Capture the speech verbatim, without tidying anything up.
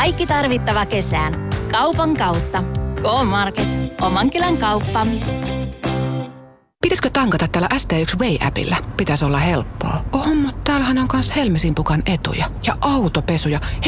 Kaikki tarvittava kesään. Kaupan kautta. K-Market. Oman kylän kauppa. Pitäisikö tankata tällä S T yksi Way-appillä? Pitäisi olla helppoa. Oh, mutta täällähän on myös Helmesin Pukan etuja. Ja autopesuja.